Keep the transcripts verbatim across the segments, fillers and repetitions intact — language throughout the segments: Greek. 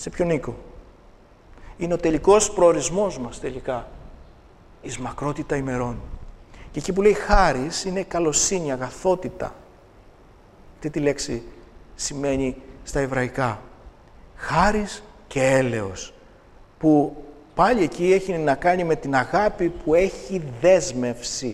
Σε ποιον οίκο? Είναι ο τελικός προορισμός μας τελικά. Εις μακρότητα ημερών. Και εκεί που λέει χάρις είναι καλοσύνη, αγαθότητα. Τι τη λέξη σημαίνει στα εβραϊκά? Χάρις και έλεος. Που πάλι εκεί έχει να κάνει με την αγάπη που έχει δέσμευση.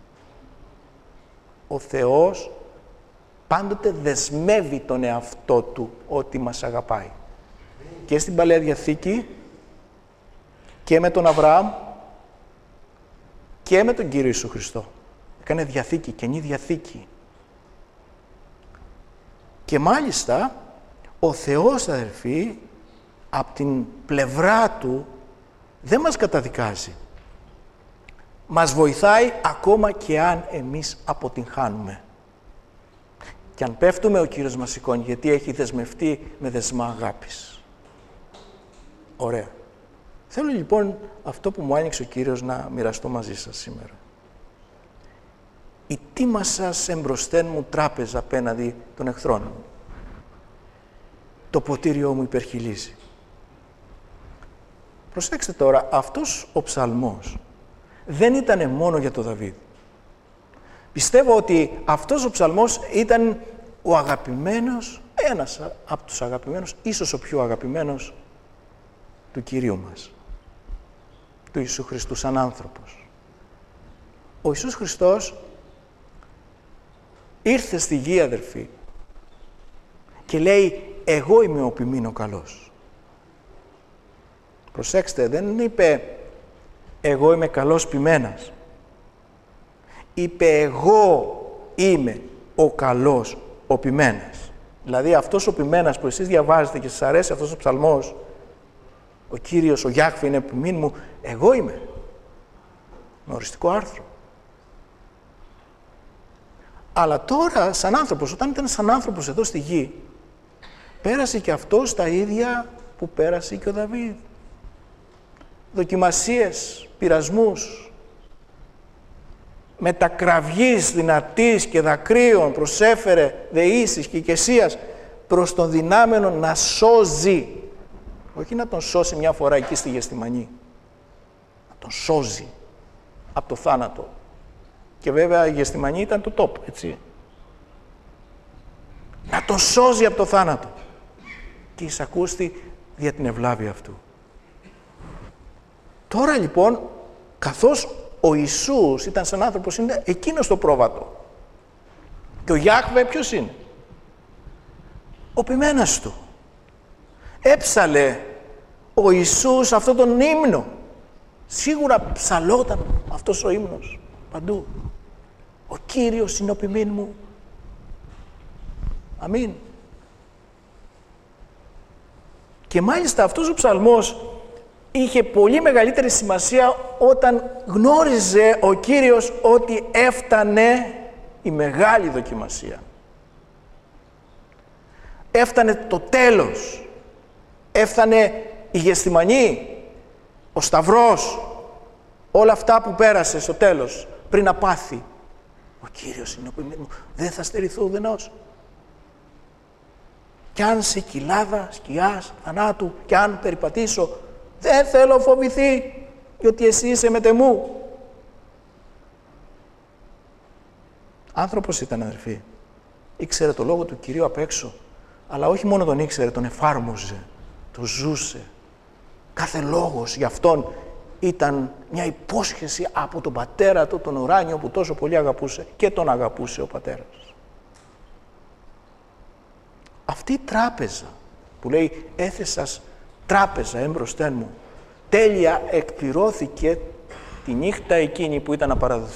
Ο Θεός πάντοτε δεσμεύει τον εαυτό Του ότι μας αγαπάει. Και στην Παλαιά Διαθήκη και με τον Αβραάμ και με τον Κύριο Ιησού Χριστό. Έκανε διαθήκη, καινή διαθήκη. Και μάλιστα ο Θεός, αδερφοί, από την πλευρά Του δεν μας καταδικάζει. Μας βοηθάει ακόμα και αν εμείς αποτυγχάνουμε. Και αν πέφτουμε, ο Κύριος μας σηκώνει, γιατί έχει δεσμευτεί με δεσμά αγάπης. Ωραία. Θέλω λοιπόν αυτό που μου άνοιξε ο Κύριος να μοιραστώ μαζί σας σήμερα. Η τίμα σας εμπροσθέν μου τράπεζα απέναντι των εχθρών μου. Το ποτήριό μου υπερχιλίζει. Προσέξτε τώρα, αυτός ο ψαλμός δεν ήταν μόνο για τον Δαβίδ. Πιστεύω ότι αυτός ο ψαλμός ήταν ο αγαπημένος, ένας από τους αγαπημένους, ίσως ο πιο αγαπημένος του Κυρίου μας, του Ιησού Χριστού σαν άνθρωπος. Ο Ιησούς Χριστός ήρθε στη γη, αδερφοί, και λέει «Εγώ είμαι ο ποιμήν καλός». Προσέξτε, δεν είπε «Εγώ είμαι καλός ποιμένας». Είπε «Εγώ είμαι ο καλός ο ποιμένας». Δηλαδή αυτός ο ποιμένας που εσείς διαβάζετε και σας αρέσει αυτός ο ψαλμός, ο Κύριος, ο Γιάχβε είναι ποιμήν μου, εγώ είμαι. Με οριστικό άρθρο. Αλλά τώρα, σαν άνθρωπος, όταν ήταν σαν άνθρωπος εδώ στη γη, πέρασε και αυτός τα ίδια που πέρασε και ο Δαβίδ. Δοκιμασίες, πειρασμούς, μετακραυγής δυνατής και δακρύων προσέφερε δεήσεις και οικεσίας προς τον δυνάμενο να σώζει. Όχι να τον σώσει μια φορά εκεί στη Γεστημανή. Να τον σώζει από το θάνατο. Και βέβαια η Γεστημανή ήταν το top, έτσι. Να τον σώζει από το θάνατο. Και εισακούστη δια την ευλάβεια αυτού. Τώρα λοιπόν, καθώς ο Ιησούς ήταν σαν άνθρωπος, είναι εκείνος το πρόβατο. Και ο Γιάχβε ποιος είναι? Ο ποιμένας του. Έψαλε ο Ιησούς αυτόν τον ύμνο. Σίγουρα ψαλόταν αυτός ο ύμνος παντού. Ο Κύριος είναι ο ποιμήν μου. Αμήν. Και μάλιστα αυτός ο ψαλμός είχε πολύ μεγαλύτερη σημασία όταν γνώριζε ο Κύριος ότι έφτανε η μεγάλη δοκιμασία. Έφτανε το τέλος. Έφτανε η Γεστημανή, ο Σταυρός, όλα αυτά που πέρασε στο τέλος, πριν να πάθει. Ο Κύριος είναι ο ποιμήν μου, δεν θα στερηθώ ουδενός. Κι αν σε κοιλάδα, σκιάς, θανάτου, κι αν περιπατήσω, δεν θέλω φοβηθεί, γιατί εσύ είσαι μετεμού. Άνθρωπος ήταν, αδερφοί. Ήξερε το λόγο του Κυρίου απ' έξω, αλλά όχι μόνο τον ήξερε, τον εφάρμοζε, τον ζούσε. Κάθε λόγος για αυτόν ήταν μια υπόσχεση από τον πατέρα του, τον ουράνιο, που τόσο πολύ αγαπούσε, και τον αγαπούσε ο πατέρας. Αυτή η τράπεζα που λέει «έθεσας τράπεζα έμπροσθέν μου», τέλεια εκπληρώθηκε τη νύχτα εκείνη που ήταν να παραδοθεί